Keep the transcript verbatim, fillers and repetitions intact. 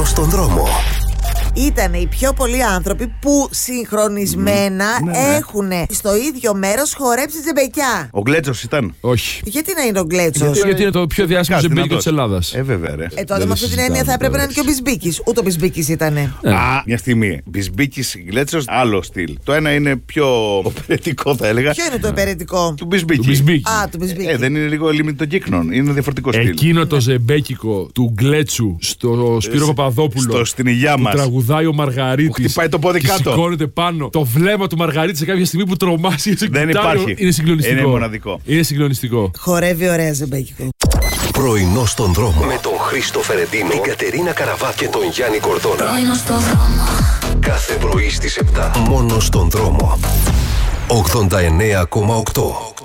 Πρωινό στον δρόμο. Ήταν οι πιο πολλοί άνθρωποι που συγχρονισμένα ναι, ναι. έχουν στο ίδιο μέρος χορέψει τζεμπεκιά. Ο Γκλέτσος ήταν. Όχι. Γιατί να είναι ο Γκλέτσος? Γιατί, γιατί είναι το πιο διάσημο ζεμπέκικο της Ελλάδας. Ε, βέβαια, ρε. Ε, τότε με αυτή την έννοια θα έπρεπε να είναι και ο Μπισμπίκης. Ούτε ο Μπισμπίκης ήτανε. Ε. Α, μια στιγμή. Μπισμπίκης, Γκλέτσος, άλλο στυλ. Το ένα είναι πιο οπερετικό, θα έλεγα. Ποιο είναι το επαιρετικό? Του Μπισμπίκη. Του Μπισμπίκη. Α, του Μπισμπίκη. Ε, δεν είναι λίγο λίμνη των κύκνων. Είναι διαφορετικό στυλ. Εκείνο το ζεμπέκικο του Γκλέτσου στο Σπύρο Παπαδόπουλο. Στο στην υγειά μας. Που τραγουδάει ο Μαργαρίτης. Που χτυπάει το πόδι και κάτω. σηκώνεται πάνω. Το βλέμμα του Μαργαρίτη σε κάποια στιγμή που τρομάζει και σε Δεν κοιτάει, υπάρχει. Είναι συγκλονιστικό. Είναι μοναδικό. Είναι συγκλονιστικό. Χορεύει ωραία ζεμπέκικο. Πρωινό στον δρόμο. Με τον Χρήστο Φερεντίνο, την Κατερίνα Καραβά και τον Γιάννη Κορδόνα. Πρωινό στον δρόμο. Κάθε πρωί στις επτά. Μόνο στον δρόμο. ογδόντα εννέα κόμμα οκτώ.